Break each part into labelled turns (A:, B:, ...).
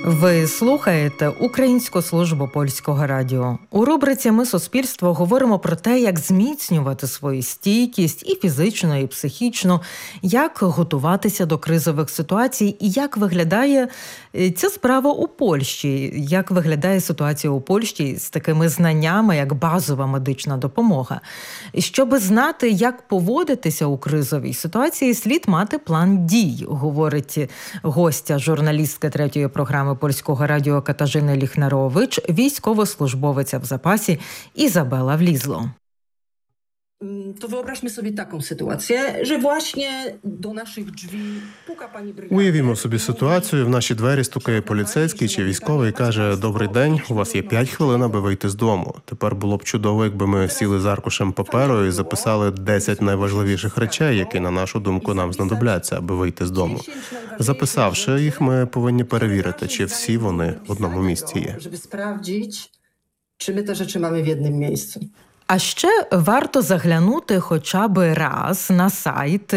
A: Ви слухаєте Українську службу польського радіо. У рубриці «Ми суспільство» говоримо про те, як зміцнювати свою стійкість і фізично, і психічно, як готуватися до кризових ситуацій і як виглядає ця справа у Польщі, як виглядає ситуація у Польщі з такими знаннями, як базова медична допомога. Щоби знати, як поводитися у кризовій ситуації, слід мати план дій, говорить гостя журналістки третьої програми Польського радіо Катажини Ліхнарович, військовослужбовиця в запасі Ізабела Влізло.
B: To wyobraźmy sobie taką sytuację, że właśnie do naszych drzwi puka pani brygada.
C: Уявімо собі ситуацію, в наші двері стукає поліцейський чи військовий і каже: «Добрий день, у вас є 5 хвилин, аби вийти з дому». Тепер було б чудово, якби ми сіли з аркушем паперу і записали 10 найважливіших речей, які, на нашу думку, нам знадобляться, аби вийти з дому. Записавши їх, ми повинні перевірити, чи всі вони в одному місці є.
B: Żeby sprawdzić, czy my te rzeczy mamy w jednym miejscu.
A: А ще варто заглянути хоча б раз на сайт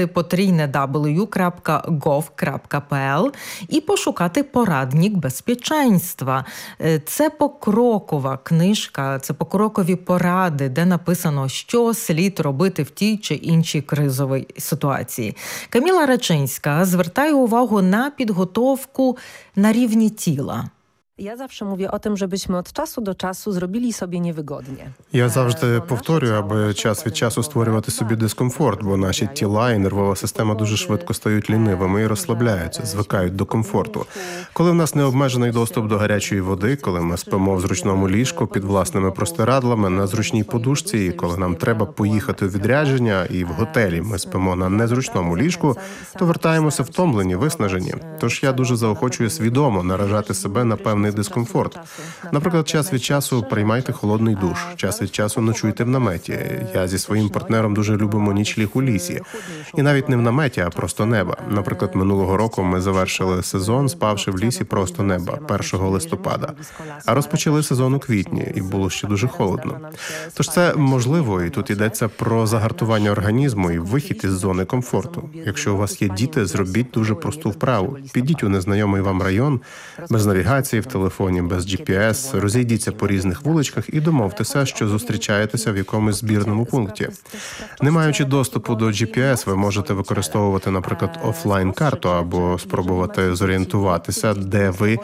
A: www.gov.pl і пошукати порадник безпеченства. Це покрокова книжка, це покрокові поради, де написано, що слід робити в тій чи іншій кризовій ситуації. Каміла Рачинська звертає увагу на підготовку на рівні тіла.
D: Ja zawsze mówię o tym, żebyśmy od czasu do czasu zrobili sobie niewygodnie.
C: Я завжди повторюю, аби час від часу створювати собі дискомфорт, бо наші тіла і нервова система дуже швидко стають лінивими і розслабляються, звикають до комфорту. Коли в нас необмежений доступ до гарячої води, коли ми спимо в зручному ліжку під власними простирадлами, на зручній подушці, і коли нам треба поїхати у відрядження, і в готелі ми спимо на незручному ліжку, то вертаємося втомлені, виснажені. Тож я дуже заохочую свідомо наражати себе на певний дискомфорт. Наприклад, час від часу приймайте холодний душ, час від часу ночуйте в наметі. Я зі своїм партнером дуже любимо нічліг у лісі. І навіть не в наметі, а просто неба. Наприклад, минулого року ми завершили сезон, спавши в лісі просто неба, 1 листопада. А розпочали сезон у квітні, і було ще дуже холодно. Тож це можливо, і тут йдеться про загартування організму і вихід із зони комфорту. Якщо у вас є діти, зробіть дуже просту вправу. Підіть у незнайомий вам район, без навігації, в телефоні, без GPS, розійдіться по різних вуличках і домовтеся, що зустрічаєтеся в якомусь збірному пункті. Не маючи доступу до GPS, ви можете використовувати, наприклад, офлайн-карту або спробувати зорієнтуватися, де ви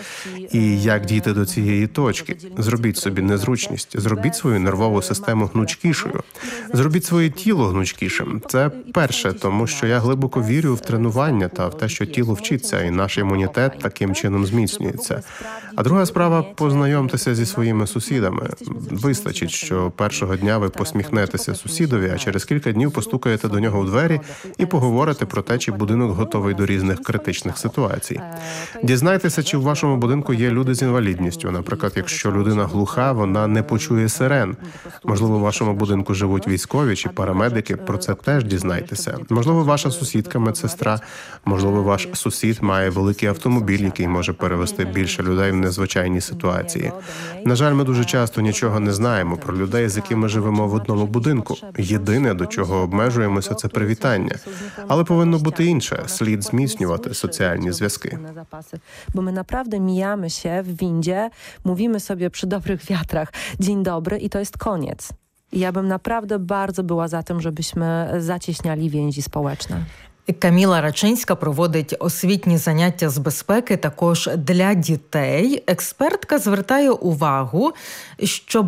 C: і як дійти до цієї точки. Зробіть собі незручність, зробіть свою нервову систему гнучкішою, зробіть своє тіло гнучкішим. Це перше, тому що я глибоко вірю в тренування та в те, що тіло вчиться, і наш імунітет таким чином зміцнюється. А друга справа – познайомтеся зі своїми сусідами. Вистачить, що першого дня ви посміхнетеся сусідові, а через кілька днів постукаєте до нього у двері і поговорите про те, чи будинок готовий до різних критичних ситуацій. Дізнайтеся, чи в вашому будинку є люди з інвалідністю. Наприклад, якщо людина глуха, вона не почує сирен. Можливо, в вашому будинку живуть військові чи парамедики, про це теж дізнайтеся. Можливо, ваша сусідка – медсестра, можливо, ваш сусід має великий автомобіль, який може перевезти більше людей в незвичайній ситуації. На жаль, ми дуже часто нічого не знаємо про людей, з якими живемо в одному будинку. Єдине, до чого обмежуємося, це привітання. Але повинно бути інше. Слід зміцнювати соціальні зв'язки.
D: Bo my naprawdę mijamy się w windzie, mówimy sobie przy dobrych wiatrach dzień dobry i to jest koniec. I ja bym naprawdę bardzo była za tym, żebyśmy zacieśniali więzi społeczne.
A: Каміла Рачинська проводить освітні заняття з безпеки також для дітей. Експертка звертає увагу, щоб